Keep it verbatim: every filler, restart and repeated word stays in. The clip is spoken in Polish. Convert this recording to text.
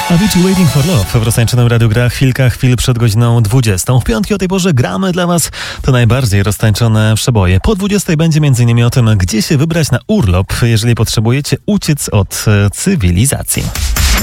Avicii Waiting for Love w roztańczonym Radiu Gra. Chwilka chwil przed godziną dwudziestą. W piątki o tej porze gramy dla Was to najbardziej roztańczone przeboje. Po dwudziestej będzie m.in. o tym, gdzie się wybrać na urlop, jeżeli potrzebujecie uciec od cywilizacji.